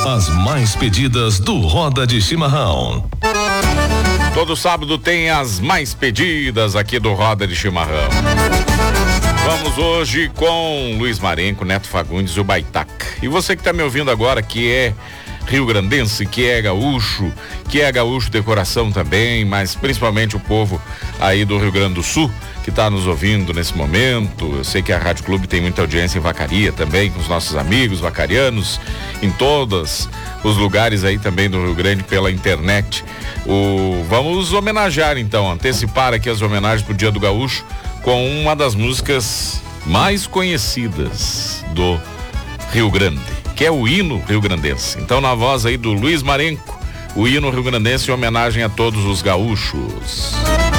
As mais pedidas do Roda de Chimarrão. Todo sábado tem as mais pedidas aqui do Roda de Chimarrão. Vamos hoje com Luiz Marenco, Neto Fagundes e o Baitaca. E você que está me ouvindo agora, que é rio-grandense, que é gaúcho de coração também, mas principalmente o povo aí do Rio Grande do Sul, que está nos ouvindo nesse momento. Eu sei que a Rádio Clube tem muita audiência em Vacaria também, com os nossos amigos vacarianos, em todos os lugares aí também do Rio Grande pela internet. Vamos homenagear então, antecipar aqui as homenagens pro Dia do Gaúcho com uma das músicas mais conhecidas do Rio Grande, que é o hino rio-grandense. Então, na voz aí do Luiz Marenco, o hino rio-grandense em homenagem a todos os gaúchos.